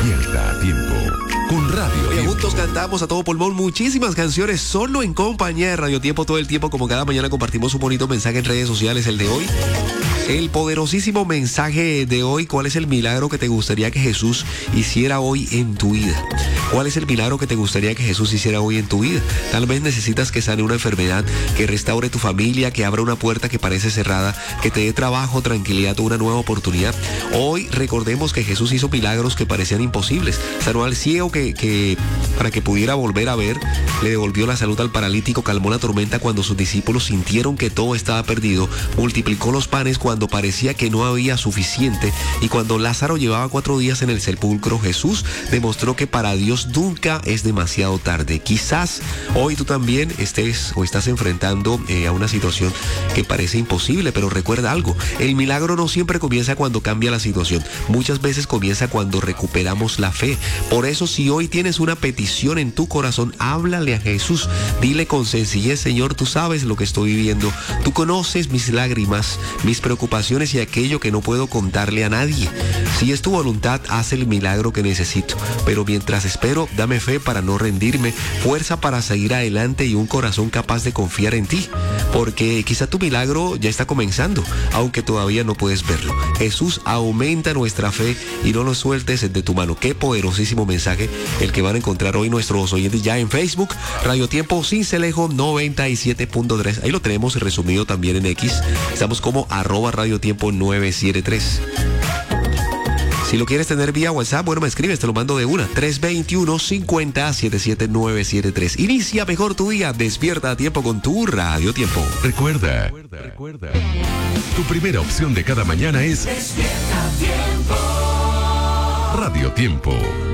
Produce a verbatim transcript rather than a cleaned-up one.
Despierta a tiempo con Radio Oye, Tiempo. juntos cantamos a todo pulmón muchísimas canciones solo en compañía de Radio Tiempo todo el tiempo. Como cada mañana compartimos un bonito mensaje en redes sociales, el de hoy. El poderosísimo mensaje de hoy: ¿cuál es el milagro que te gustaría que Jesús hiciera hoy en tu vida? ¿Cuál es el milagro que te gustaría que Jesús hiciera hoy en tu vida? Tal vez necesitas que sane una enfermedad, que restaure tu familia, que abra una puerta que parece cerrada, que te dé trabajo, tranquilidad o una nueva oportunidad. Hoy recordemos que Jesús hizo milagros que parecían imposibles. Sanó al ciego que, que para que pudiera volver a ver, le devolvió la salud al paralítico, calmó la tormenta cuando sus discípulos sintieron que todo estaba perdido, multiplicó los panes cuando parecía que no había suficiente, y cuando Lázaro llevaba cuatro días en el sepulcro, Jesús demostró que para Dios nunca es demasiado tarde. Quizás hoy tú también estés o estás enfrentando eh, a una situación que parece imposible, pero recuerda algo: el milagro no siempre comienza cuando cambia la situación, muchas veces comienza cuando recuperamos la fe. Por eso, si hoy tienes una petición en tu corazón, háblale a Jesús, dile con sencillez: Señor, tú sabes lo que estoy viviendo, tú conoces mis lágrimas, mis preocupaciones y aquello que no puedo contarle a nadie. Si es tu voluntad, haz el milagro que necesito, pero mientras espero, dame fe para no rendirme, fuerza para seguir adelante y un corazón capaz de confiar en ti, porque quizá tu milagro ya está comenzando, aunque todavía no puedes verlo. Jesús, aumenta nuestra fe y no nos sueltes de tu mano. Qué poderosísimo mensaje el que van a encontrar hoy nuestros oyentes ya en Facebook, Radio Tiempo Sincelejo noventa y siete punto tres. Ahí lo tenemos resumido también en X. Estamos como arroba Radio Tiempo nueve siete tres. Si lo quieres tener vía WhatsApp, bueno, me escribes, te lo mando de una. tres dos uno, cinco cero, siete siete nueve siete tres. Inicia mejor tu día, despierta a tiempo con tu Radio Tiempo. Recuerda, recuerda, recuerda. Tu primera opción de cada mañana es Despierta a tiempo. Radio Tiempo.